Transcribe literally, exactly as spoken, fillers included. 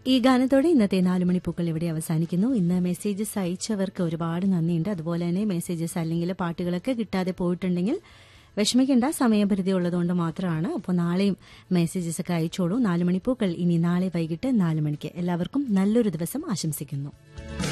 ഈ ഗാനത്തോടെ ഇന്നത്തെ നാലുമണിപ്പൂക്കൾ ഇവിടെ അവസാനിക്കുന്നു. ഇന്ന് മെസ്സേജസ് അയച്ചവർക്ക് ഒരുപാട് നന്ദിയുണ്ട്. അതുപോലെ തന്നെ മെസ്സേജസ് അല്ലെങ്കിൽ പാട്ടുകളൊക്കെ കിട്ടാതെ പോയിട്ടുണ്ടെങ്കിൽ വിഷമിക്കേണ്ട, സമയപരിധി ഉള്ളതുകൊണ്ട് മാത്രമാണ്. അപ്പോൾ നാളെയും മെസ്സേജസ് ഒക്കെ അയച്ചോളൂ. നാലുമണിപ്പൂക്കൾ ഇനി നാളെ വൈകിട്ട് നാല് മണിക്ക്. എല്ലാവർക്കും നല്ലൊരു ദിവസം ആശംസിക്കുന്നു.